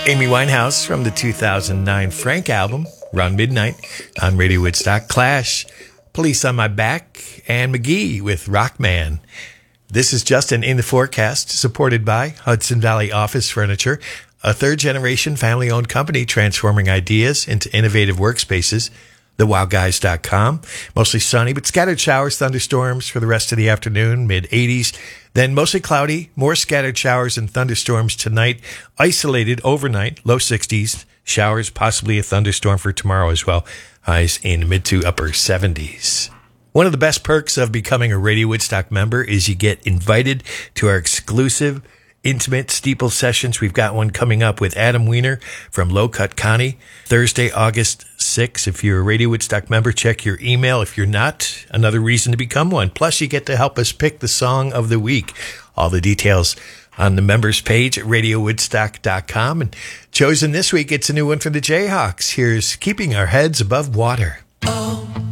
Amy Winehouse from the 2009 Frank album, Round Midnight, on Radio Woodstock. Clash, Police on My Back, and McGee with Rockman. This is Justin in the Forecast, supported by Hudson Valley Office Furniture, a third-generation family-owned company transforming ideas into innovative workspaces. TheWildGuys.com. Mostly sunny, but scattered showers, thunderstorms for the rest of the afternoon, mid-80s. Then mostly cloudy, more scattered showers and thunderstorms tonight. Isolated overnight, low 60s. Showers, possibly a thunderstorm for tomorrow as well. Highs in mid to upper 70s. One of the best perks of becoming a Radio Woodstock member is you get invited to our exclusive intimate steeple sessions. We've got one coming up with Adam Weiner from Low Cut Connie, Thursday, August 6th. If you're a Radio Woodstock member, check your email. If you're not, another reason to become one. Plus, you get to help us pick the song of the week. All the details on the members page at radiowoodstock.com. And chosen this week, it's a new one from the Jayhawks. Here's Keeping Our Heads Above Water.